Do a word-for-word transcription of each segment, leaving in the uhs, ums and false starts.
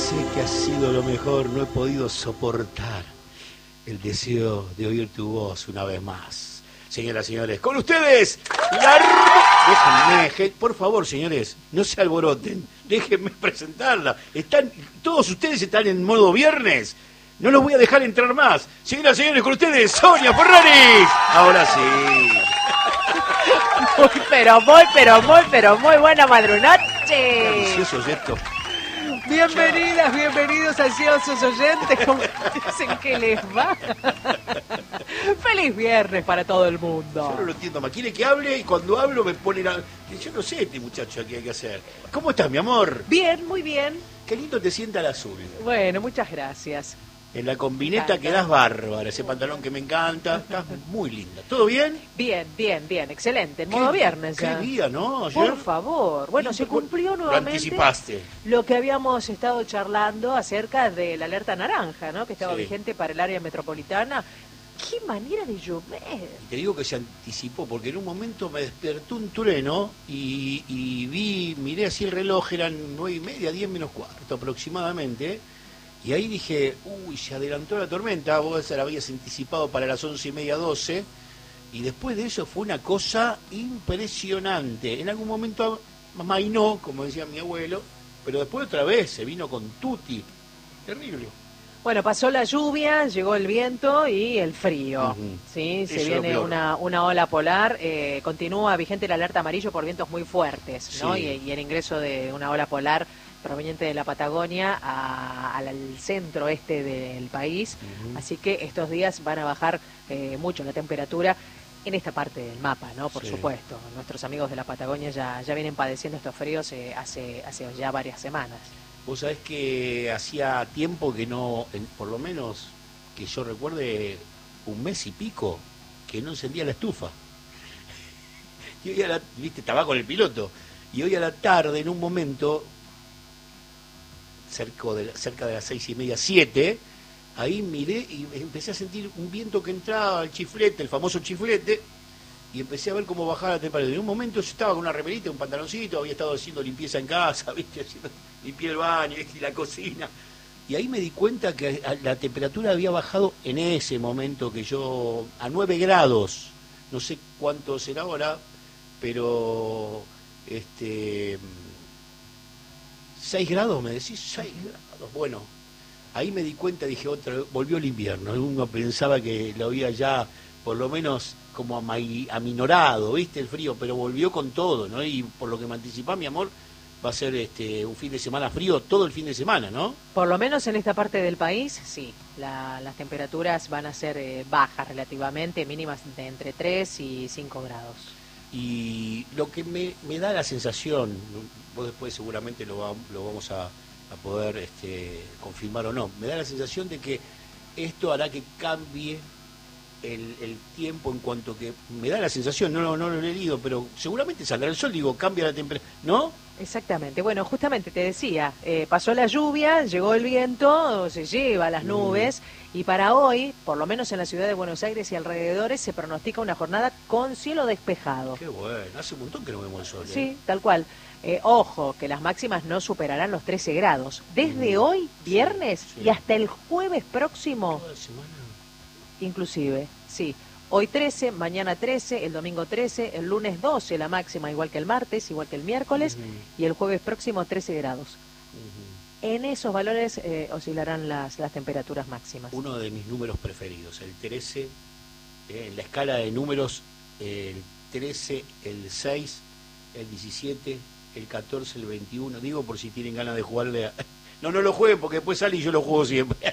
sé que ha sido lo mejor, no he podido soportar el deseo de oír tu voz una vez más. Señoras y señores, con ustedes, la... Déjenme, por favor, señores, no se alboroten, déjenme presentarla. Están, todos ustedes están en modo viernes, no los voy a dejar entrar más. Señoras y señores, con ustedes, Sonia Ferraris. Ahora sí. Muy, pero muy, pero muy, pero muy buena madrunoche. Delicioso esto. Bienvenidas, bienvenidos ansiosos oyentes. ¿Cómo dicen que les va? Feliz viernes para todo el mundo. Yo no lo entiendo más. Quiere que hable y cuando hablo me ponen a... Yo no sé este muchacho aquí hay que hacer. ¿Cómo estás, mi amor? Bien, muy bien. Qué lindo te sienta el azul. Bueno, muchas gracias. En la combineta quedás bárbara, ese pantalón que me encanta, estás muy linda. ¿Todo bien? Bien, bien, bien, excelente. En modo viernes ya. Qué día, ¿no? Ayer... Por favor. Bueno, se cumplió nuevamente. Lo anticipaste. Lo que habíamos estado charlando acerca de la alerta naranja, ¿no? Que estaba Sí. vigente para el área metropolitana. ¡Qué manera de llover! Y te digo que se anticipó, porque en un momento me despertó un trueno y, y vi, miré así el reloj, eran nueve y media, diez menos cuarto aproximadamente. Y ahí dije, uy, se adelantó la tormenta, vos se la habías anticipado para las once y media, doce, y después de eso fue una cosa impresionante. En algún momento amainó, como decía mi abuelo, pero después otra vez se vino con tutti. Terrible. Bueno, pasó la lluvia, llegó el viento y el frío. Uh-huh. Sí, se Eso viene es lo peor. una, una ola polar. Eh, continúa vigente la alerta amarillo por vientos muy fuertes, ¿no? Sí. Y, y el ingreso de una ola polar proveniente de la Patagonia a- al, al centro este del país. Uh-huh. Así que estos días van a bajar eh, mucho la temperatura en esta parte del mapa, ¿no? Por Sí. supuesto. Nuestros amigos de la Patagonia ya, ya vienen padeciendo estos fríos eh, hace, hace ya varias semanas. Vos sabés que hacía tiempo que no, en- por lo menos que yo recuerde, un mes y pico, que no encendía la estufa. Y hoy a la, viste, estaba con el piloto, y hoy a la tarde, en un momento, cerca de, cerca de las seis y media, siete, ahí miré y empecé a sentir un viento que entraba, el chiflete, el famoso chiflete, y empecé a ver cómo bajaba la temperatura. En un momento yo estaba con una remerita, un pantaloncito, había estado haciendo limpieza en casa, ¿viste? Haciendo, limpié el baño y la cocina. Y ahí me di cuenta que la temperatura había bajado en ese momento, que yo, a nueve grados, no sé cuánto será ahora, pero este seis grados, me decís, seis grados. Bueno, ahí me di cuenta, dije, otra vez, volvió el invierno. Uno pensaba que lo había ya, por lo menos, como amai- aminorado, ¿viste? El frío, pero volvió con todo, ¿no? Y por lo que me anticipá, mi amor, va a ser este un fin de semana frío todo el fin de semana, ¿no? Por lo menos en esta parte del país, sí. La- las temperaturas van a ser eh, bajas relativamente, mínimas de entre tres y cinco grados. Y lo que me, me da la sensación, vos después seguramente lo, va- lo vamos a, a poder este, confirmar o no, me da la sensación de que esto hará que cambie el, el tiempo en cuanto que, me da la sensación, no, no, no lo he leído, pero seguramente saldrá el sol, digo, cambia la temperatura, ¿no? Exactamente. Bueno, justamente te decía, eh, pasó la lluvia, llegó el viento, se lleva las nubes, y para hoy, por lo menos en la ciudad de Buenos Aires y alrededores, se pronostica una jornada con cielo despejado. Qué bueno, hace un montón que no vemos el sol. ¿eh? Sí, tal cual. Eh, ojo, que las máximas no superarán los trece grados. Desde Mm. hoy, viernes, Sí. y hasta el jueves próximo, Toda la semana. inclusive, sí. Hoy trece, mañana trece, el domingo trece, el lunes doce la máxima, igual que el martes, igual que el miércoles, Ujú, y el jueves próximo trece grados. ujú. En esos valores eh, oscilarán las, las temperaturas máximas. Uno de mis números preferidos, el trece, eh, en la escala de números, eh, el trece, el seis, el diecisiete, el catorce, el veintiuno, digo por si tienen ganas de jugarle a... No, no lo jueguen porque después sale y yo lo juego siempre.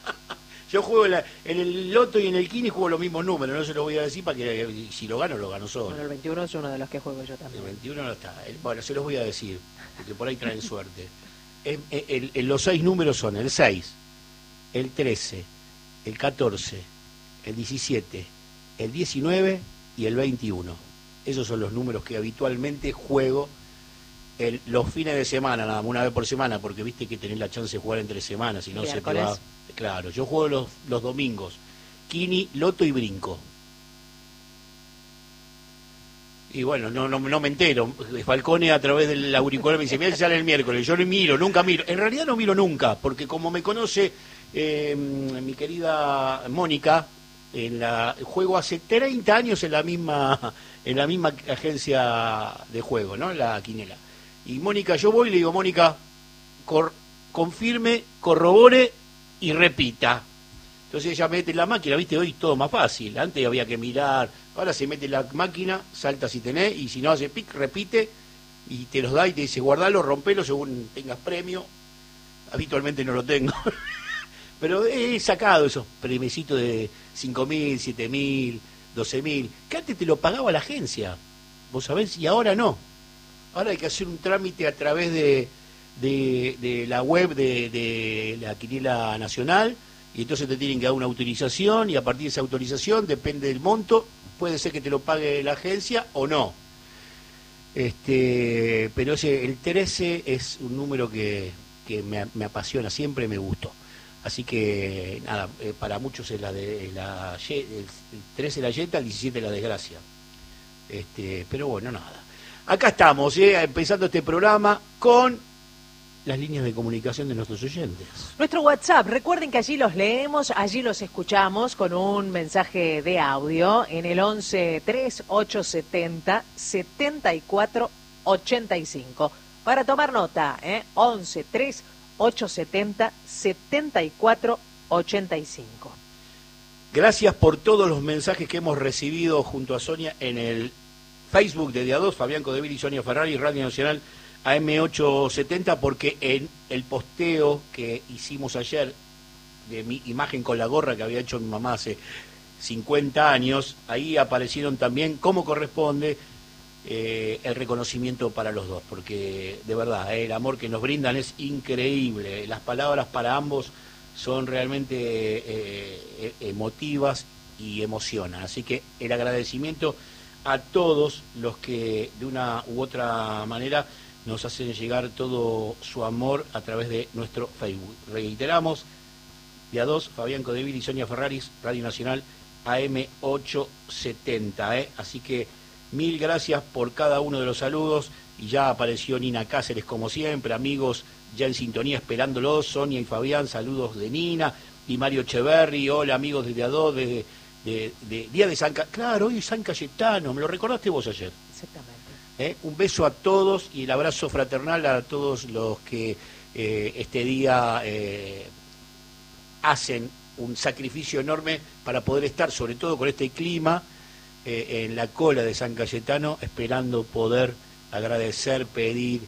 Yo juego en, la- en el loto y en el kini juego los mismos números, no se los voy a decir para que si lo gano, lo gano solo. Bueno, el veintiuno es uno de los que juego yo El también. veintiuno no está. El- bueno, se los voy a decir, porque por ahí traen suerte. El- el- el- los seis números son el seis, el trece, el catorce, el diecisiete, el diecinueve y el veintiuno. Esos son los números que habitualmente juego el- los fines de semana, nada más, una vez por semana, porque viste que tenés la chance de jugar entre semanas, si no se te va... Miércoles. Claro, yo juego los, los domingos, Kini, Loto y Brinco. Y bueno, no, no, no me entero. Falcone a través del auricular me dice, mira si sale el miércoles. Yo no miro, nunca miro. En realidad no miro nunca, porque como me conoce eh, mi querida Mónica, en la juego hace treinta años en la misma en la misma agencia de juego, ¿no? La Quinela. Y Mónica, yo voy y le digo, Mónica, cor, confirme, corrobore y repita. Entonces ella mete la máquina, viste, hoy todo más fácil. Antes había que mirar, ahora se mete la máquina, salta si tenés, y si no hace pic, repite, y te los da y te dice, guardalo, rompelo según tengas premio. Habitualmente no lo tengo. Pero he sacado esos premiecitos de cinco mil, siete mil, doce mil, que antes te lo pagaba la agencia, vos sabés, y ahora no. Ahora hay que hacer un trámite a través de, de, de la web de, de la Quinela Nacional, y entonces te tienen que dar una autorización, y a partir de esa autorización, depende del monto, puede ser que te lo pague la agencia o no. Este, pero ese, el trece es un número que, que me, me apasiona, siempre me gustó. Así que, nada, eh, para muchos es la de la el trece la yeta, el diecisiete la desgracia. Este, pero bueno, nada. Acá estamos, eh, empezando este programa con las líneas de comunicación de nuestros oyentes. Nuestro WhatsApp, recuerden que allí los leemos, allí los escuchamos con un mensaje de audio en el once tres ocho setenta setenta y cuatro ochenta y cinco. Para tomar nota, ¿eh? once tres ocho setenta setenta y cuatro ochenta y cinco. Gracias por todos los mensajes que hemos recibido junto a Sonia en el Facebook de Día dos, Fabián Codevil y Sonia Ferrari, Radio Nacional A M ochocientos setenta, porque en el posteo que hicimos ayer de mi imagen con la gorra que había hecho mi mamá hace cincuenta años, ahí aparecieron también, como corresponde, eh, el reconocimiento para los dos, porque de verdad, eh, el amor que nos brindan es increíble, las palabras para ambos son realmente eh, emotivas y emocionan, así que el agradecimiento a todos los que de una u otra manera nos hacen llegar todo su amor a través de nuestro Facebook. Reiteramos, Día dos, Fabián Codevil y Sonia Ferrari, Radio Nacional A M ochocientos setenta, ¿eh? Así que mil gracias por cada uno de los saludos, y ya apareció Nina Cáceres como siempre, amigos ya en sintonía esperándolos, Sonia y Fabián, saludos de Nina, y Mario Echeverri, hola amigos de Día dos, de, de, de Día de San Cayetano, claro, hoy San Cayetano, me lo recordaste vos ayer. Exactamente. ¿Eh? Un beso a todos y el abrazo fraternal a todos los que eh, este día eh, hacen un sacrificio enorme para poder estar, sobre todo con este clima, eh, en la cola de San Cayetano, esperando poder agradecer, pedir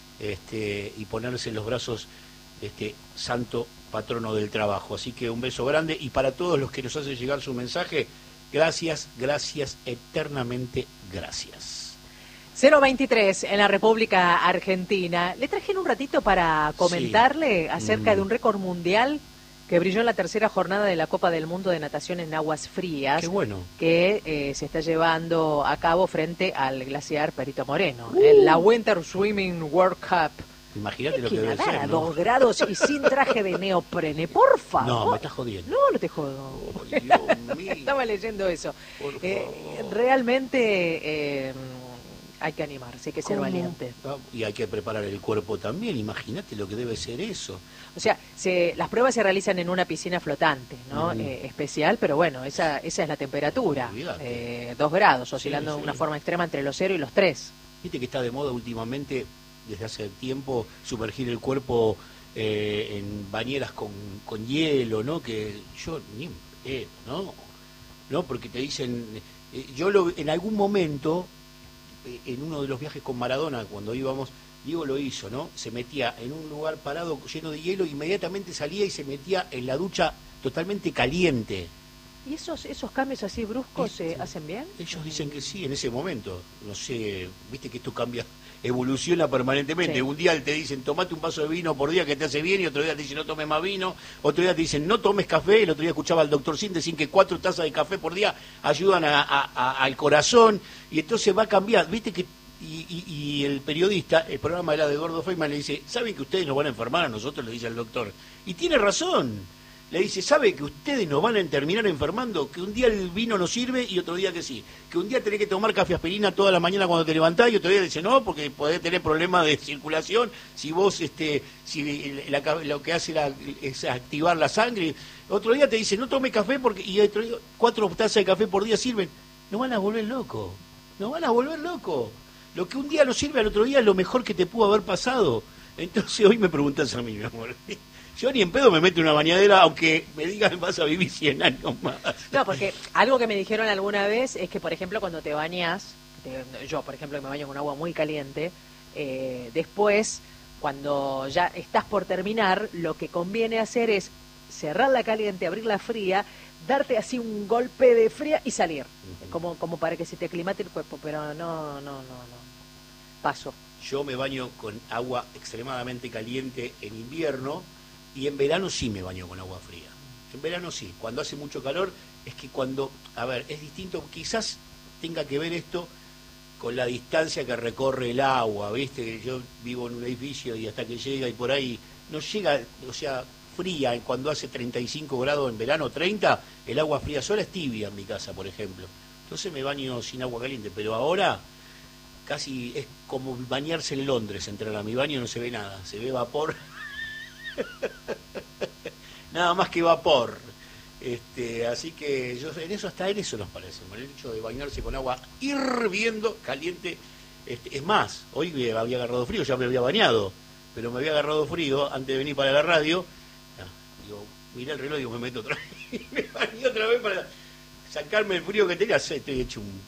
este, y ponerse en los brazos de este santo patrono del trabajo. Así que un beso grande, y para todos los que nos hacen llegar su mensaje, gracias, gracias, eternamente gracias. cero veintitrés en la República Argentina. Le traje en un ratito para comentarle sí. acerca mm. de un récord mundial que brilló en la tercera jornada de la Copa del Mundo de Natación en Aguas Frías. Qué bueno. Que eh, se está llevando a cabo frente al glaciar Perito Moreno. Uh. En la Winter Swimming World Cup. Imagínate lo que debe nadar ser, a ¿no? dos grados y sin traje de neoprene, por favor. No, me estás jodiendo. No, no te jodo. Oh, Dios mío. Estaba leyendo eso. Por Eh, favor. realmente... Eh, hay que animarse, hay que ser ¿Cómo? valiente. Y hay que preparar el cuerpo también, imagínate lo que debe ser eso. O sea, se, las pruebas se realizan en una piscina flotante, ¿no? Mm. Eh, especial, pero bueno, esa esa es la temperatura. Eh, dos grados, oscilando sí, de sí. una forma extrema entre los cero y los tres. Viste que está de moda últimamente, desde hace tiempo, sumergir el cuerpo eh, en bañeras con, con hielo, ¿no? Que yo ni eh, ¿no? ¿no? Porque te dicen, eh, yo lo, en algún momento... en uno de los viajes con Maradona, cuando íbamos, Diego lo hizo, ¿no? Se metía en un lugar parado lleno de hielo, inmediatamente salía y se metía en la ducha totalmente caliente. ¿Y esos esos cambios así bruscos se eh, hacen bien? Ellos dicen que sí, en ese momento. No sé, viste que esto cambia, evoluciona permanentemente. Sí. Un día te dicen, tomate un vaso de vino por día que te hace bien, y otro día te dicen, no tomes más vino, otro día te dicen, no tomes café. El otro día escuchaba al doctor Sin decir que cuatro tazas de café por día ayudan a, a, a, al corazón, y entonces va a cambiar, viste que... Y, y, y el periodista, el programa era de Eduardo Feynman, le dice, ¿saben que ustedes nos van a enfermar a nosotros? Le dice al doctor. Y tiene razón. le dice, ¿sabe que ustedes nos van a terminar enfermando? Que un día el vino no sirve y otro día que sí. Que un día tenés que tomar café aspirina toda la mañana cuando te levantás y otro día dice no, porque podés tener problemas de circulación si vos, este, si la, lo que hace la, es activar la sangre. Otro día te dice, no tome café porque y otro día, cuatro tazas de café por día sirven. Nos van a volver loco, nos van a volver loco. Lo que un día no sirve al otro día es lo mejor que te pudo haber pasado. Entonces hoy me preguntas a mí, mi amor. Yo ni en pedo me meto en una bañadera, aunque me digan vas a vivir cien años más. No, porque algo que me dijeron alguna vez es que, por ejemplo, cuando te bañas, te, yo, por ejemplo, que me baño con agua muy caliente, eh, después, cuando ya estás por terminar, lo que conviene hacer es cerrar la caliente, abrir la fría, darte así un golpe de fría y salir, uh-huh. como, como para que se te aclimate el cuerpo, pero no, no, no, no. Paso. Yo me baño con agua extremadamente caliente en invierno, y en verano sí me baño con agua fría. En verano sí. Cuando hace mucho calor, es que cuando... A ver, es distinto. Quizás tenga que ver esto con la distancia que recorre el agua, ¿viste? Yo vivo en un edificio y hasta que llega y por ahí no llega, o sea, fría. Cuando hace treinta y cinco grados en verano, treinta, el agua fría sola es tibia en mi casa, por ejemplo. Entonces me baño sin agua caliente. Pero ahora casi es como bañarse en Londres. Entrar a mi baño no se ve nada. Se ve vapor... nada más que vapor. Este, así que yo en eso, hasta en eso nos parece, el hecho de bañarse con agua hirviendo, caliente. Este, es más, hoy me había agarrado frío, ya me había bañado, pero me había agarrado frío antes de venir para la radio. Ah, digo, miré el reloj y digo, me meto otra vez. Y me bañé otra vez para sacarme el frío que tenía. Estoy hecho un...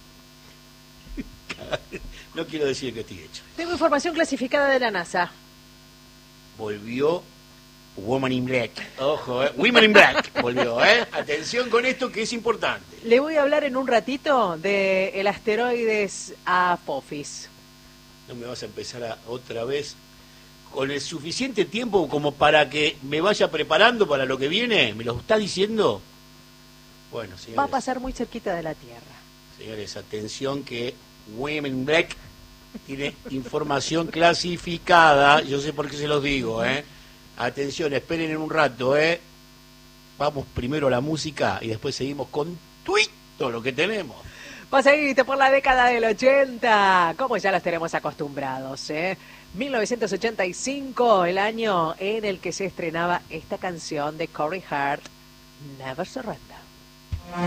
no quiero decir que estoy hecho. Tengo información clasificada de la NASA. Volvió Woman in Black. Ojo, eh. Women in Black volvió, ¿eh? Atención con esto que es importante. Le voy a hablar en un ratito de el asteroides Apophis. No me vas a empezar a, otra vez con el suficiente tiempo como para que me vaya preparando para lo que viene. ¿Me lo está diciendo? Bueno, señores. Va a pasar muy cerquita de la Tierra. Señores, atención que Women in Black tiene información clasificada. Yo sé por qué se los digo, ¿eh? Atención, esperen en un rato, ¿eh? Vamos primero a la música y después seguimos con todo lo que tenemos. Paseíste por la década del ochenta, como ya los tenemos acostumbrados, ¿eh? mil novecientos ochenta y cinco, el año en el que se estrenaba esta canción de Corey Hart, Never Surrender.